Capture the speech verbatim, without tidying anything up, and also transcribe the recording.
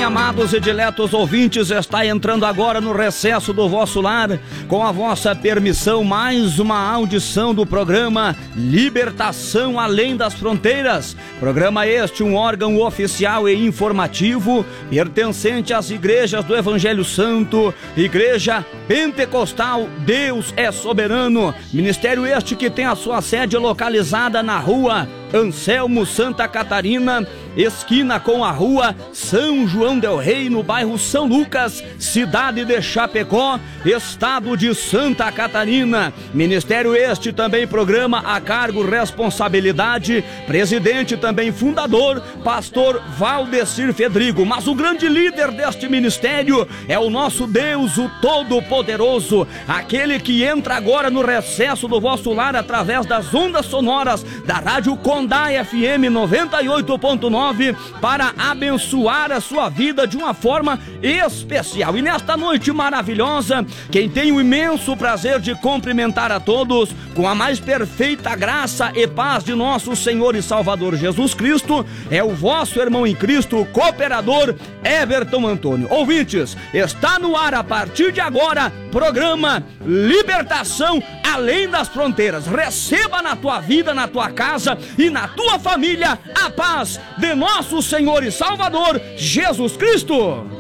amados e diletos ouvintes, está entrando agora no recesso do vosso lar, com a vossa permissão, mais uma audição do programa Libertação Além das Fronteiras. Programa este, um órgão oficial e informativo, pertencente às igrejas do Evangelho Santo, Igreja Pentecostal Deus é Soberano. Ministério este que tem a sua sede localizada na rua Anselmo Santa Catarina, esquina com a rua São João del Rei, no bairro São Lucas, cidade de Chapecó, estado de Santa Catarina. Ministério este também programa a cargo responsabilidade, presidente também fundador, pastor Valdecir Fedrigo. Mas o grande líder deste ministério é o nosso Deus, o Todo-Poderoso, aquele que entra agora no recesso do vosso lar através das ondas sonoras da Rádio Condá F M noventa e oito ponto nove para abençoar a sua vida de uma forma especial. E nesta noite maravilhosa, quem tem o imenso prazer de cumprimentar a todos com a mais perfeita graça e paz de nosso Senhor e Salvador Jesus Cristo é o vosso irmão em Cristo, cooperador Everton Antônio. Ouvintes, está no ar a partir de agora programa Libertação Além das Fronteiras. Receba na tua vida, na tua casa e na tua família a paz de nosso Senhor e Salvador Jesus Cristo.